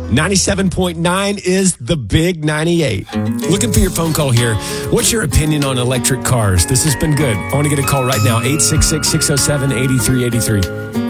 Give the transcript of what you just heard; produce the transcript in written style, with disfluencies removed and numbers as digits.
97.9 is the Big 98. Looking for your phone call here. What's your opinion on electric cars? This has been good. I want to get a call right now, 866-607-8383.